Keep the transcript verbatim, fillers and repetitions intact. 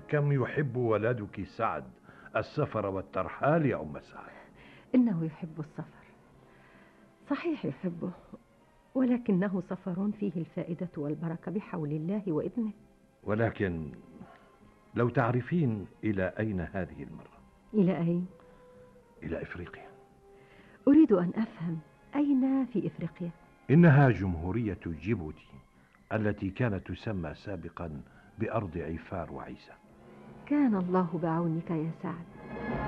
كم يحب ولدك سعد السفر والترحال يا أم سعد؟ إنه يحب السفر، صحيح يحبه، ولكنه سفر فيه الفائدة والبركة بحول الله وإذنه. ولكن لو تعرفين إلى أين هذه المرة؟ إلى أين؟ إلى إفريقيا. أريد أن أفهم، أين في إفريقيا؟ إنها جمهورية جيبوتي التي كانت تسمى سابقا بأرض عفار وعيسى. كان الله بعونك يا سعد.